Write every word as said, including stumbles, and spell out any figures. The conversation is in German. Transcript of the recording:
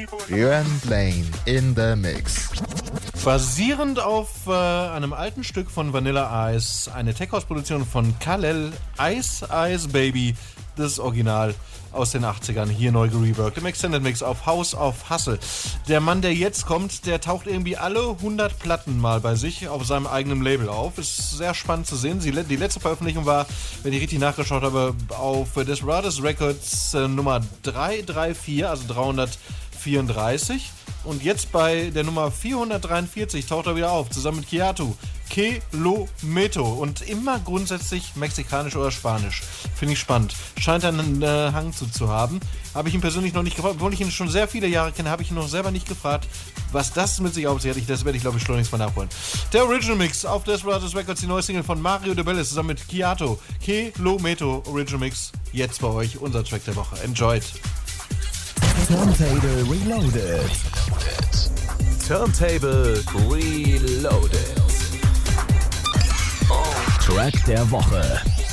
Björn Blaine in the Mix. Basierend auf äh, einem alten Stück von Vanilla Ice, eine Tech-House-Produktion von Khalel, Ice Ice Baby, das Original aus den achtzigern, hier neu gereworked im Extended Mix auf House of Hustle. Der Mann, der jetzt kommt, der taucht irgendwie alle hundert Platten mal bei sich auf seinem eigenen Label auf. Ist sehr spannend zu sehen. Die letzte Veröffentlichung war, wenn ich richtig nachgeschaut habe, auf Desperados Records äh, Nummer dreihundertvierunddreißig, also dreihundertvierunddreißig. Und jetzt bei der Nummer vierhundertdreiundvierzig taucht er wieder auf, zusammen mit Kiatu. Kilometo. Und immer grundsätzlich mexikanisch oder spanisch. Finde ich spannend. Scheint einen äh, Hang zu, zu haben. Habe ich ihn persönlich noch nicht gefragt. Obwohl ich ihn schon sehr viele Jahre kenne, habe ich ihn noch selber nicht gefragt, was das mit sich auf sich hat. Das werde ich, glaube ich, schleunigst mal nachholen. Der Original Mix auf Desperados Records, die neue Single von Mario de Bellis zusammen mit Kiatu. Kilometo Original Mix. Jetzt bei euch unser Track der Woche. Enjoyed. Turntable Reloaded. Turntable Reloaded. Track der Woche.